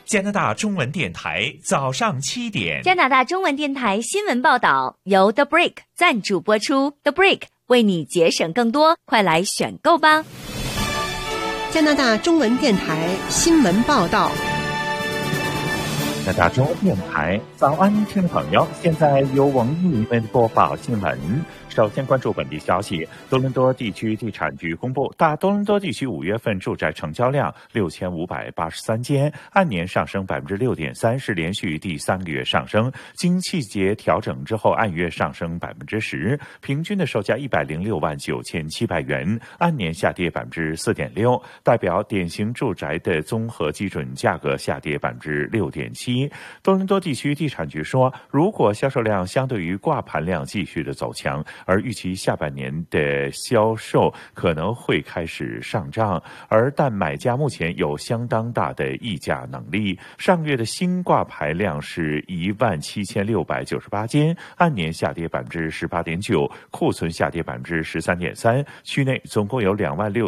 加拿大中文电台早上7点。 加拿大中文电台新闻报道由 The Brick 赞助播出。The Brick 为你节省更多，快来选购吧！ 加拿大中文电台新闻报道。 加拿大中文电台早安，听众朋友，现在由王毅为播报新闻。首先关注本地消息，多伦多地区地产局公布，大多伦多地区5月份住宅成交量6583间，按年上升6.3%，是连续第3个月上升。经季节调整之后，按月上升10%，平均的售价1069700元，按年下跌4.6%，代表典型住宅的综合基准价格下跌6.7%。多伦多地区地产局说，如果销售量相对于挂牌量继续的走强，而预期下半年的销售可能会开始上涨，但买家目前有相当大的议价能力。上个月的新挂牌量是17698间，按年下跌18.9%，库存下跌13.3%，区内总共有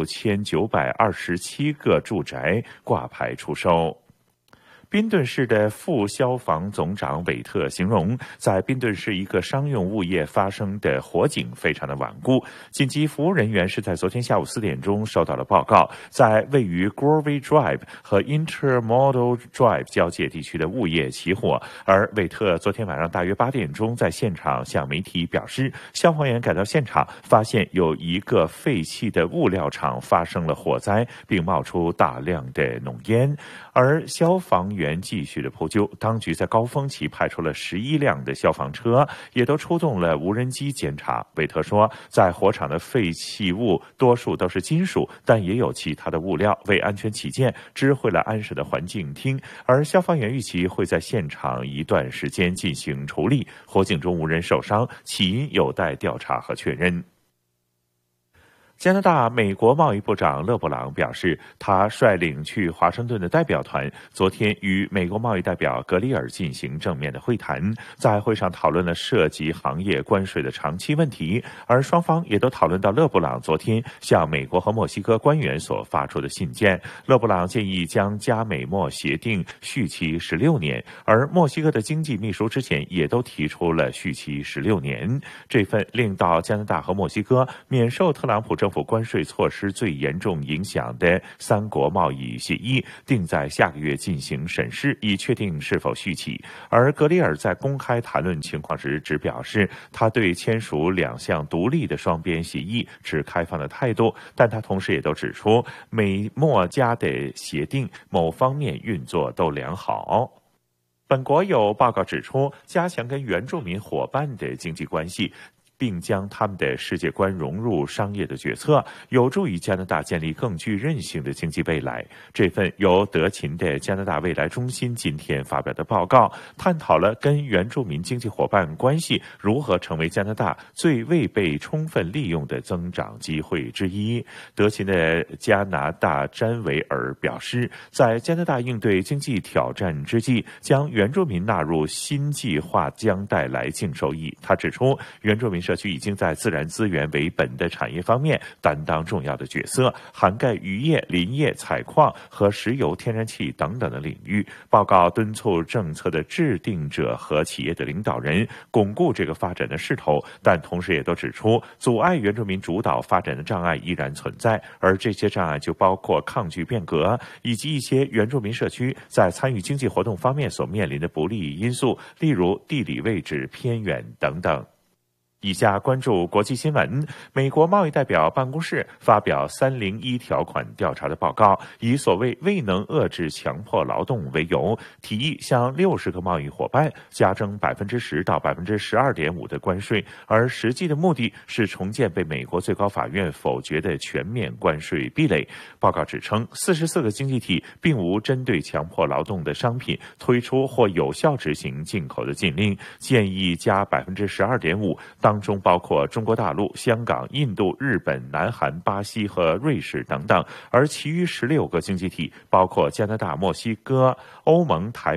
26927个住宅挂牌出售。宾顿市的副消防总长韦特形容，在宾顿市一个商用物业发生的火警非常的顽固。紧急服务人员是在昨天下午4点钟收到了报告，在位于 Grove Drive 和 Intermodal Drive 交界地区的物业起火，而韦特昨天晚上大约8点钟在现场向媒体表示，消防员赶到现场，发现有一个废弃的物料厂发生了火灾，并冒出大量的浓烟，而消防员继续的扑救，当局在高峰期派出了11辆的消防车，也都出动了无人机检查。韦特说，在火场的废弃物多数都是金属，但也有其他的物料，为安全起见，知会了安省的环境厅，而消防员预期会在现场一段时间进行处理。火警中无人受伤，起因有待调查和确认。加拿大美国贸易部长勒布朗表示，他率领去华盛顿的代表团昨天与美国贸易代表格里尔进行正面的会谈，在会上讨论了涉及行业关税的长期问题，而双方也都讨论到勒布朗昨天向美国和墨西哥官员所发出的信件。勒布朗建议将加美墨协定续期16年，而墨西哥的经济秘书之前也都提出了续期16年。这份令到加拿大和墨西哥免受特朗普政府关税措施最严重影响的3国贸易协议定在下个月进行审视，以确定是否续期。而格里尔在公开谈论情况时只表示，他对签署2项独立的双边协议持开放的态度，但他同时也都指出，美墨加的协定某方面运作都良好。本国有报告指出，加强跟原住民伙伴的经济关系，并将他们的世界观融入商业的决策，有助于加拿大建立更具韧性的经济未来。这份由德勤的加拿大未来中心今天发表的报告，探讨了跟原住民经济伙伴关系如何成为加拿大最未被充分利用的增长机会之一。德勤的加拿大詹维尔表示，在加拿大应对经济挑战之际，将原住民纳入新计划将带来净收益。他指出，原住民社区已经在自然资源为本的产业方面担当重要的角色，涵盖渔业、林业、采矿和石油、天然气等等的领域。报告敦促政策的制定者和企业的领导人巩固这个发展的势头，但同时也都指出，阻碍原住民主导发展的障碍依然存在，而这些障碍就包括抗拒变革，以及一些原住民社区在参与经济活动方面所面临的不利因素，例如地理位置偏远等等。以下关注国际新闻。美国贸易代表办公室发表301条款调查的报告，以所谓未能遏制强迫劳动为由，提议向60个贸易伙伴加征10%到12.5%的关税，而实际的目的是重建被美国最高法院否决的全面关税壁垒。报告指称，44个经济体并无针对强迫劳动的商品推出或有效执行进口的禁令，建议加12.5%，当中包括中国大陆、香港、印度、日本、南韩、巴西和瑞士等等，而其余16个经济体包括加拿大、墨西哥、欧盟、台